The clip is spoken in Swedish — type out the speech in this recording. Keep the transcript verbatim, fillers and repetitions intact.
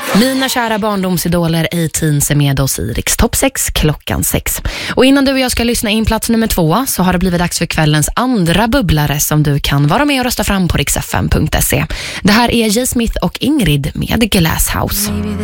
Mina kära barndomsidoler A-Teens är med oss i Riks Topp sex klockan sex. Och innan du och jag ska lyssna in plats nummer två så har det blivit dags för kvällens andra bubblare som du kan vara med och rösta fram på riks f m punkt se. Det här är J. Smith och Ingrid med Glass House.